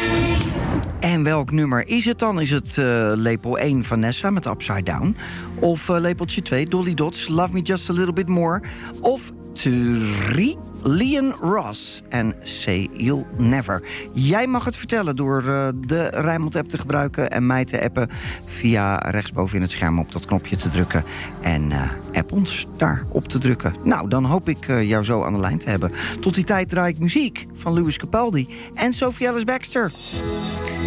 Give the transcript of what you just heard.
En welk nummer is het dan? Is het lepel 1 Vanessa met Upside Down? Of lepeltje 2 Dolly Dots, Love Me Just a Little Bit More? Of 3 Leon Ross en Say You'll Never. Jij mag het vertellen door de Rijnmond-app te gebruiken en mij te appen via rechtsboven in het scherm op dat knopje te drukken en app ons daarop te drukken. Nou, dan hoop ik jou zo aan de lijn te hebben. Tot die tijd draai ik muziek van Lewis Capaldi en Sophie Ellis-Bextor.